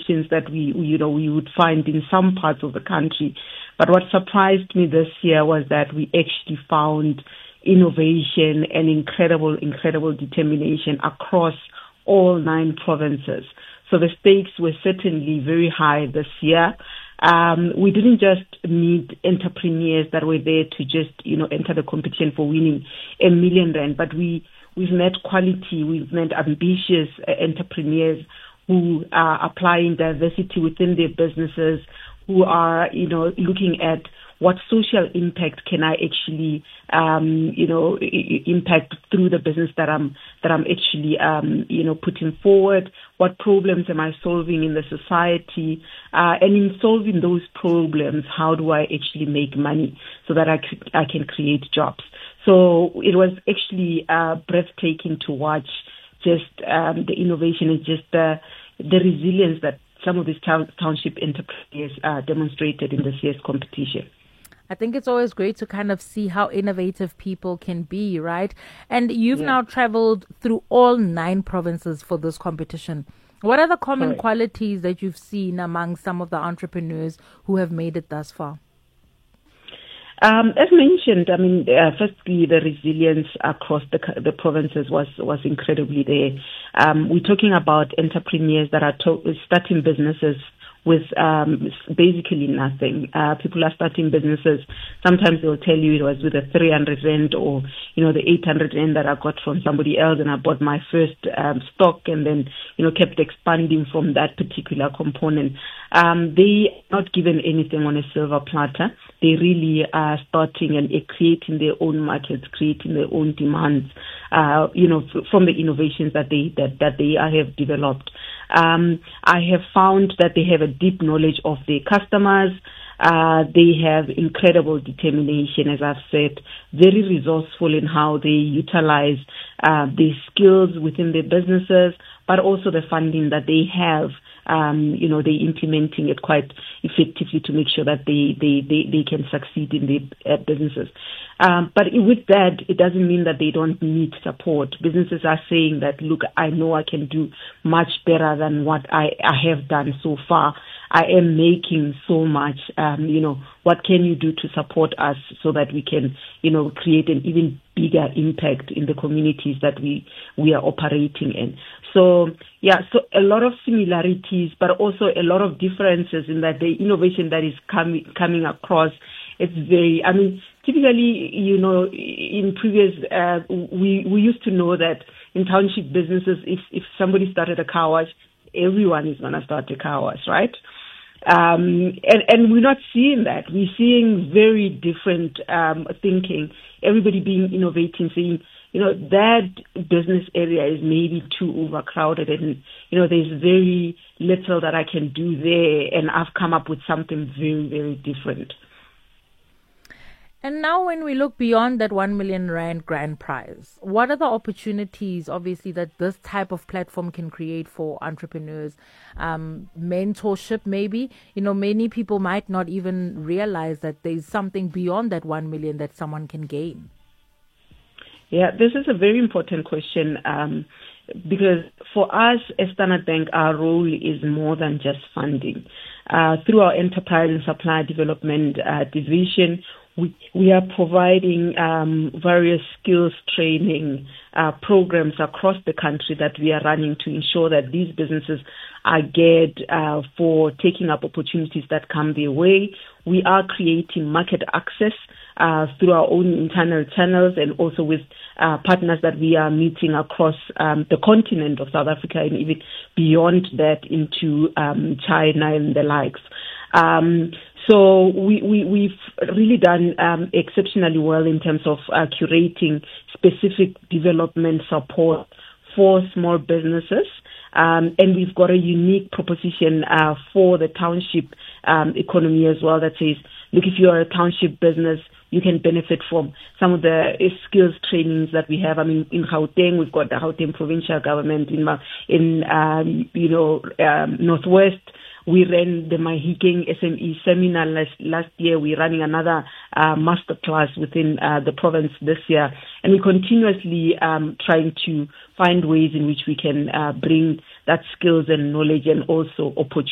solutions that we would find in some parts of the country. But what surprised me this year was that we actually found innovation and incredible determination across all 9 provinces. So the stakes were certainly very high this year. We didn't just meet entrepreneurs that were there to just, enter the competition for winning R1 million, but we've met quality, we've met ambitious entrepreneurs who are applying diversity within their businesses, who are, looking at what social impact can I actually, impact through the business that I'm actually, putting forward. What problems am I solving in the society? And in solving those problems, how do I actually make money so that I can create jobs? So it was actually breathtaking to watch just the innovation and just the resilience that some of these township entrepreneurs demonstrated in this year's competition. I think it's always great to kind of see how innovative people can be, right? And you've now traveled through all 9 provinces for this competition. What are the common qualities that you've seen among some of the entrepreneurs who have made it thus far? As mentioned, firstly, the resilience across the provinces was incredibly there. We're talking about entrepreneurs that are starting businesses with basically nothing. People are starting businesses. Sometimes they'll tell you it was with a 300 rand or, the 800 rand that I got from somebody else, and I bought my first stock and then, kept expanding from that particular component. They are not given anything on a silver platter. They really are starting and creating their own markets, creating their own demands, from the innovations that they have developed. I have found that they have a deep knowledge of their customers. They have incredible determination, as I've said, very resourceful in how they utilize their skills within their businesses, but also the funding that they have. They're implementing it quite effectively to make sure that they can succeed in their businesses. But with that, it doesn't mean that they don't need support. Businesses are saying that, look, I know I can do much better than what I have done so far. I am making so much, what can you do to support us so that we can, create an even bigger impact in the communities that we are operating in. So a lot of similarities, but also a lot of differences in that the innovation that is coming across, it's very, typically, in previous, we used to know that in township businesses, if somebody started a car wash, everyone is going to start a car wash, right? And we're not seeing that. We're seeing very different thinking. Everybody being innovating, saying, that business area is maybe too overcrowded and, there's very little that I can do there, and I've come up with something very, very different. And now when we look beyond that 1 million rand grand prize, what are the opportunities, obviously, that this type of platform can create for entrepreneurs? Mentorship, maybe. Many people might not even realize that there's something beyond that 1 million that someone can gain. Yeah, this is a very important question because for us as Standard Bank, our role is more than just funding. Through our enterprise and supply development division, we are providing various skills training programs across the country that we are running to ensure that these businesses are geared for taking up opportunities that come their way. We are creating market access through our own internal channels and also with partners that we are meeting across the continent of South Africa and even beyond that into China and the likes. So we've really done exceptionally well in terms of curating specific development support for small businesses. And we've got a unique proposition for the township economy as well that says, look, if you're a township business, you can benefit from some of the skills trainings that we have. In Gauteng, we've got the Gauteng provincial government. In Northwest, we ran the Mahikeng SME seminar last year. We're running another masterclass within the province this year. And we're continuously trying to find ways in which we can bring that skills and knowledge and also opportunity